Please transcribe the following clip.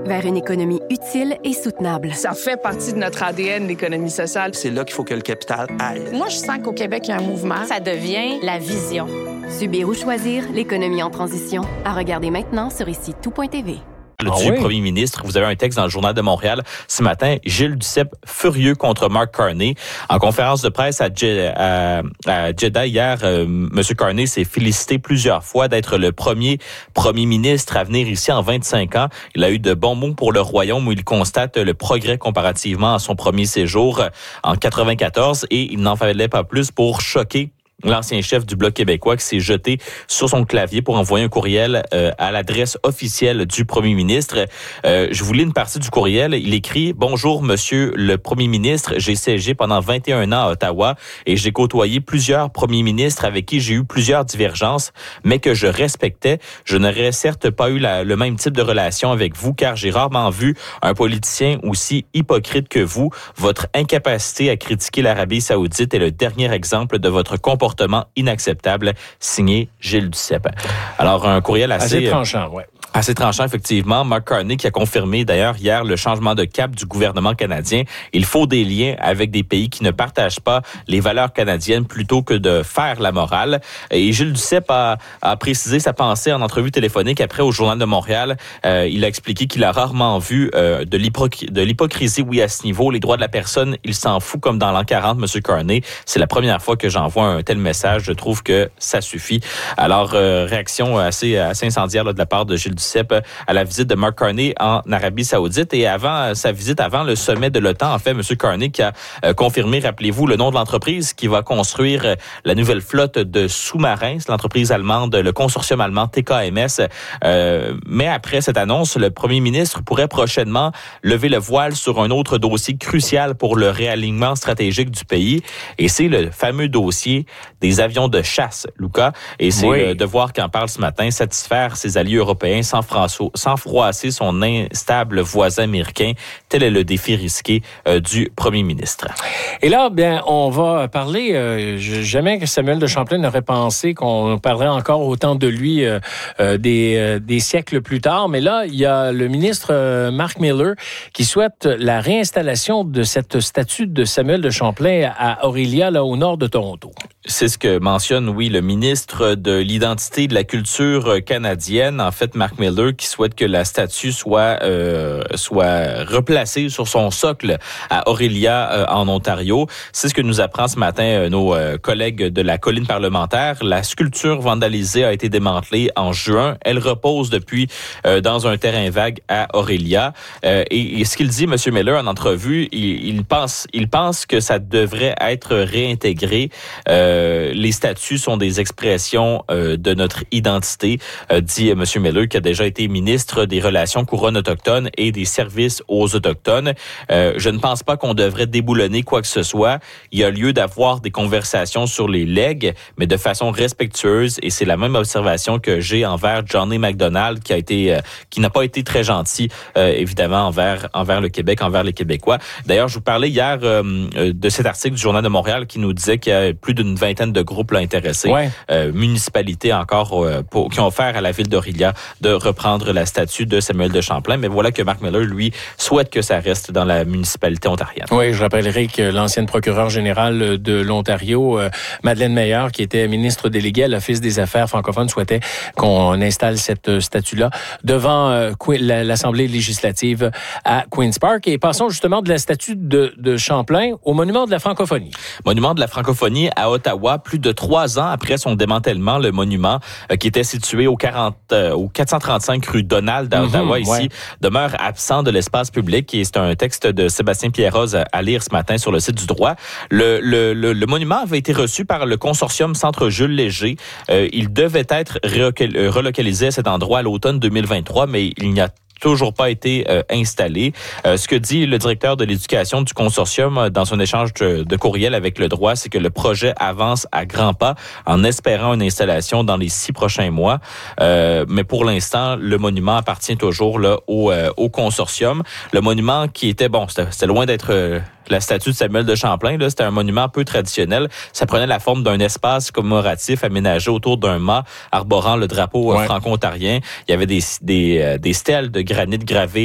vers une économie utile et soutenable. Ça fait partie de notre ADN, l'économie sociale. C'est là qu'il faut que le capital aille. Moi, je sens qu'au Québec, il y a un mouvement. Ça devient la vision. Subir ou choisir, l'économie en transition. À regarder maintenant sur ici-tout.tv. Du premier ministre. Vous avez un texte dans le Journal de Montréal ce matin. Gilles Duceppe furieux contre Mark Carney. En conférence de presse à Jeddah hier, M. Carney s'est félicité plusieurs fois d'être le premier ministre à venir ici en 25 ans. Il a eu de bons mots pour le royaume où il constate le progrès comparativement à son premier séjour en 94 et il n'en fallait pas plus pour choquer l'ancien chef du Bloc québécois qui s'est jeté sur son clavier pour envoyer un courriel à l'adresse officielle du premier ministre. Je vous lis une partie du courriel. Il écrit « Bonjour, monsieur le premier ministre. J'ai siégé pendant 21 ans à Ottawa et j'ai côtoyé plusieurs premiers ministres avec qui j'ai eu plusieurs divergences, mais que je respectais. Je n'aurais certes pas eu le même type de relation avec vous car j'ai rarement vu un politicien aussi hypocrite que vous. Votre incapacité à critiquer l'Arabie saoudite est le dernier exemple de votre comportement inacceptable, signé Gilles Duceppe. » Alors, un courriel assez tranchant, ouais. Assez tranchant, effectivement. Mark Carney qui a confirmé d'ailleurs hier le changement de cap du gouvernement canadien. Il faut des liens avec des pays qui ne partagent pas les valeurs canadiennes plutôt que de faire la morale. Et Gilles Duceppe a précisé sa pensée en entrevue téléphonique après au Journal de Montréal. Il a expliqué qu'il a rarement vu de l'hypocrisie, oui, à ce niveau. Les droits de la personne, il s'en fout comme dans l'an 40, M. Carney. C'est la première fois que j'envoie un tel message. Je trouve que ça suffit. Alors, réaction assez incendiaire là, de la part de Gilles Duceppe à la visite de Mark Carney en Arabie Saoudite. Et avant sa visite, avant le sommet de l'OTAN, en fait, M. Carney qui a confirmé, rappelez-vous, le nom de l'entreprise qui va construire la nouvelle flotte de sous-marins. C'est l'entreprise allemande, le consortium allemand TKMS. Mais après cette annonce, le premier ministre pourrait prochainement lever le voile sur un autre dossier crucial pour le réalignement stratégique du pays. Et c'est le fameux dossier des avions de chasse, Lucas. Et c'est le devoir qui en parle ce matin, satisfaire ses alliés européens sans froisser son instable voisin américain. Tel est le défi risqué du premier ministre. Et là, bien, on va parler, jamais que Samuel de Champlain n'aurait pensé qu'on parlerait encore autant de lui des siècles plus tard. Mais là, il y a le ministre Mark Miller qui souhaite la réinstallation de cette statue de Samuel de Champlain à Orillia, là, au nord de Toronto. C'est ce que mentionne, oui, le ministre de l'Identité et de la Culture canadienne. En fait, Mark Miller, qui souhaite que la statue soit replacée sur son socle à Orillia, en Ontario. C'est ce que nous apprend ce matin nos collègues de la colline parlementaire. La sculpture vandalisée a été démantelée en juin. Elle repose depuis dans un terrain vague à Orillia. Et ce qu'il dit, M. Miller, en entrevue, il pense que ça devrait être réintégré. Les statues sont des expressions de notre identité, dit M. Miller, qui a déjà été ministre des Relations couronnes autochtones et des services aux Autochtones. Je ne pense pas qu'on devrait déboulonner quoi que ce soit. Il y a lieu d'avoir des conversations sur les legs, mais de façon respectueuse, et c'est la même observation que j'ai envers Johnny MacDonald, qui n'a pas été très gentil, évidemment, envers le Québec, envers les Québécois. D'ailleurs, je vous parlais hier de cet article du Journal de Montréal qui nous disait qu'il y a plus d'une vingtaine de groupes là, intéressés, municipalités encore, qui ont offert à la ville d'Orillia de reprendre la statue de Samuel de Champlain. Mais voilà que Mark Miller, lui, souhaite que ça reste dans la municipalité ontarienne. Oui, je rappellerai que l'ancienne procureure générale de l'Ontario, Madeleine Meyer, qui était ministre déléguée à l'Office des affaires francophones, souhaitait qu'on installe cette statue-là devant l'Assemblée législative à Queen's Park. Et passons justement de la statue de Champlain au monument de la francophonie. Monument de la francophonie à Ottawa, plus de 3 ans après son démantèlement, le monument qui était situé au 435 rue Donald à Ottawa, ici, demeure absent de l'espace public. Et c'est un texte de Sébastien Pierroz à lire ce matin sur le site du droit. Le monument avait été reçu par le consortium Centre Jules Léger. Il devait être relocalisé à cet endroit à l'automne 2023, mais il n'y a toujours pas été installé. Ce que dit le directeur de l'éducation du consortium dans son échange de courriel avec le droit, c'est que le projet avance à grands pas en espérant une installation dans les 6 prochains mois. Mais pour l'instant, le monument appartient toujours là, au consortium. Le monument qui était, c'était loin d'être la statue de Samuel de Champlain, là, c'était un monument peu traditionnel. Ça prenait la forme d'un espace commémoratif aménagé autour d'un mât arborant le drapeau franco-ontarien. Il y avait des stèles de granit gravées